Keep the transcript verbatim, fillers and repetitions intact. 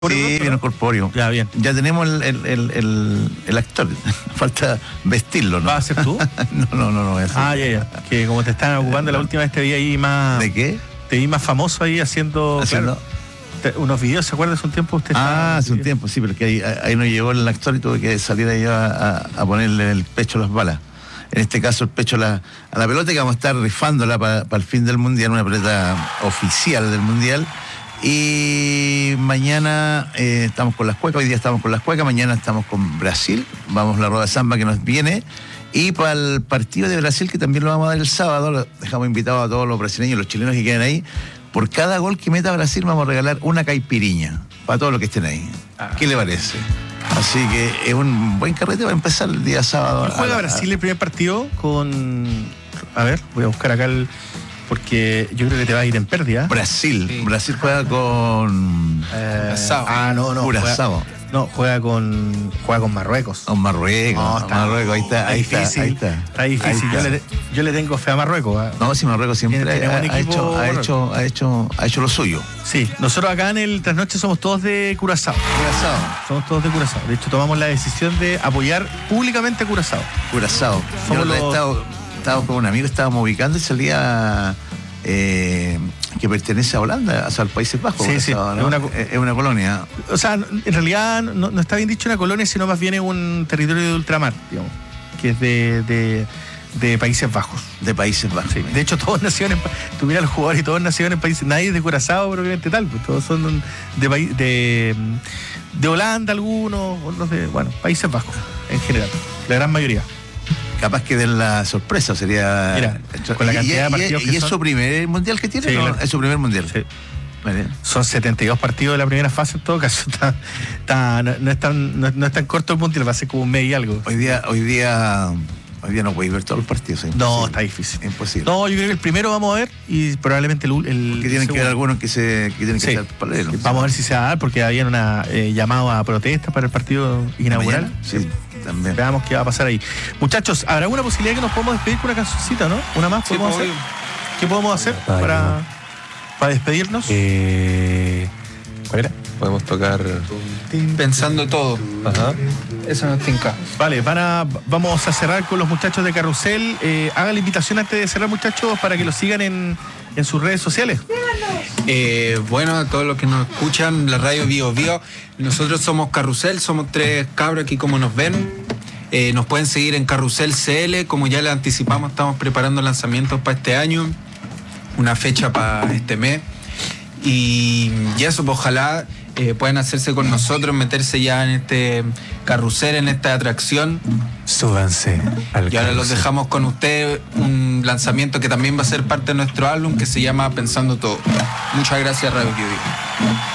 Sí, vino corpóreo. Ya, bien. Ya tenemos el, el, el, el, el actor. Falta vestirlo, ¿no? ¿Vas a ser tú? no, no, no, no voy a hacer. Ah, ya, ya. Que como te están ocupando la última vez te vi ahí más... ¿De qué? Te vi más famoso ahí haciendo... Haciendo... Claro, te, unos videos, ¿se acuerda? Hace un tiempo usted... Ah, hace un tiempo, sí, pero que ahí, ahí no llegó el actor y tuve que salir ahí a, a, a ponerle el pecho a las balas. En este caso el pecho a la, a la pelota, que vamos a estar rifándola para, para el fin del Mundial, una pelota oficial del Mundial. Y mañana eh, estamos con las cuecas, hoy día estamos con las cuecas, mañana estamos con Brasil, vamos a la rueda samba que nos viene, y para el partido de Brasil, que también lo vamos a dar el sábado, lo dejamos invitados a todos los brasileños, los chilenos que quedan ahí. Por cada gol que meta Brasil vamos a regalar una caipiriña para todos los que estén ahí. Ah. ¿Qué le parece? Así que es un buen carrete, va a empezar el día sábado. ¿Juega a, a, Brasil el primer partido con... A ver, voy a buscar acá el... Porque yo creo que te va a ir en pérdida. Brasil. Sí. Brasil juega con... Eh, ah, no, no. Curazao. Juega, no, juega con juega con Marruecos. Con Marruecos. No, está, Marruecos, ahí está. Ahí está, difícil, ahí está. Está difícil. Ahí está. Yo, le, yo le tengo fe a Marruecos. ¿eh? No, si Marruecos siempre tiene, ha, tiene ha, hecho, ha, hecho, ha, hecho, ha hecho lo suyo. Sí, nosotros acá en el Trasnoche somos todos de Curazao. Curazao. Somos todos de Curazao. De hecho, tomamos la decisión de apoyar públicamente a Curazao. Curazao. Somos los... Estado, estábamos con un amigo, estábamos ubicando y salía... Eh, que pertenece a Holanda, o sea, al Países Bajos. Sí, sí, ¿no? es, una, es una colonia. O sea, en realidad no, no está bien dicho una colonia, sino más bien es un territorio de ultramar, digamos, que es de, de, de Países Bajos. De Países Bajos. Sí. De hecho, todos nacieron en... Tú miras a los jugadores y todos nacieron en países... Nadie es de Curazao, probablemente tal, pues todos son de, de, de Holanda algunos, otros de... Bueno, Países Bajos, en general, la gran mayoría. Capaz que den la sorpresa, sería... Mira, con la cantidad y, de partidos y, que ¿Y es son... su primer mundial que tiene? Sí, ¿no? claro. Es su primer mundial. Sí. Vale. Son setenta y dos partidos de la primera fase, en todo caso. Está, está, no, no, es tan, no, no es tan corto el mundial, va a ser como un mes y algo. Hoy día, hoy día, hoy día no podéis ver todos los partidos. Es no, está difícil. Imposible. No, yo creo que el primero vamos a ver y probablemente el, el que tienen que haber algunos que se que tienen que sí. ser paralelos. Sí. Vamos a ver si se va a dar, porque había una eh, llamada a protesta para el partido inaugural. Sí. También. Veamos qué va a pasar ahí. Muchachos, ¿habrá alguna posibilidad que nos podamos despedir con una cancioncita, no? ¿Una más podemos sí, hacer? ¿Qué podemos hacer Ay, para, no. para despedirnos? Eh, ¿Cuál era? Podemos tocar Pensando Todo. Ajá. Eso nos tinca. Vale, van a, vamos a cerrar con los muchachos de Carrusel. Eh, haga la invitación antes de cerrar, muchachos, para que los sigan en, en sus redes sociales. Eh, bueno, a todos los que nos escuchan, la radio Bio Bio, nosotros somos Carrusel, somos tres cabros aquí como nos ven. Eh, nos pueden seguir en Carrusel C L, como ya les anticipamos, estamos preparando lanzamientos para este año, una fecha para este mes. Y, y eso, pues, ojalá eh, puedan hacerse con nosotros, meterse ya en este carrusel, en esta atracción. Súbanse al Y ahora carrusel. los dejamos con ustedes, un lanzamiento que también va a ser parte de nuestro álbum, que se llama Pensando Todo. Muchas gracias, Radio Bio Bio.